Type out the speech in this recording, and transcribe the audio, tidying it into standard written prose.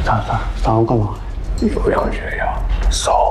啥我干嘛？ 不要这样，少